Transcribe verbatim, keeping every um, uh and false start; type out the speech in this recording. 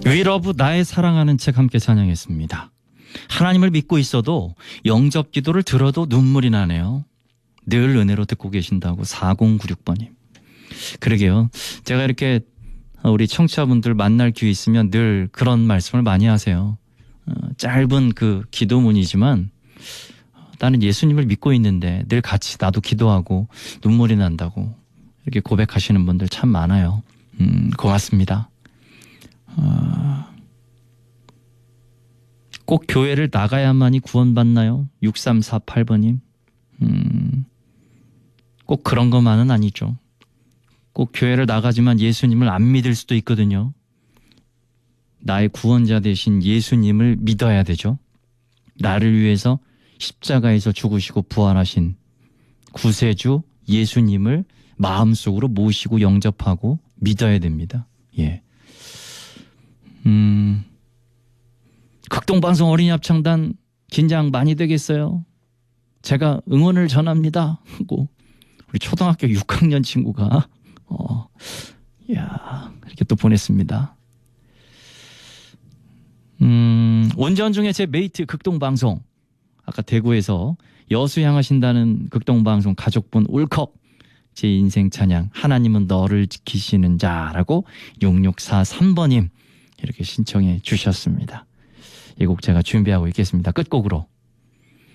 위러브 나의 사랑하는 책 함께 찬양했습니다. 하나님을 믿고 있어도 영접 기도를 들어도 눈물이 나네요. 늘 은혜로 듣고 계신다고 사공구육 번님. 그러게요. 제가 이렇게 우리 청취자분들 만날 기회 있으면 늘 그런 말씀을 많이 하세요. 어, 짧은 그 기도문이지만 나는 예수님을 믿고 있는데 늘 같이 나도 기도하고 눈물이 난다고 이렇게 고백하시는 분들 참 많아요. 음, 고맙습니다. 어, 꼭 교회를 나가야만이 구원받나요? 육삼사팔 번님. 음, 꼭 그런 것만은 아니죠. 꼭 교회를 나가지만 예수님을 안 믿을 수도 있거든요. 나의 구원자 되신 예수님을 믿어야 되죠. 나를 위해서 십자가에서 죽으시고 부활하신 구세주 예수님을 마음속으로 모시고 영접하고 믿어야 됩니다. 예. 음, 극동방송 어린이 합창단 긴장 많이 되겠어요. 제가 응원을 전합니다. 하고 우리 초등학교 육 학년 친구가 어, 야 이렇게 또 보냈습니다. 음, 운전 중에 제 메이트 극동방송 아까 대구에서 여수 향하신다는 극동방송 가족분 울컥 제 인생 찬양 하나님은 너를 지키시는 자라고 육육사삼 번님 이렇게 신청해 주셨습니다. 이 곡 제가 준비하고 있겠습니다. 끝곡으로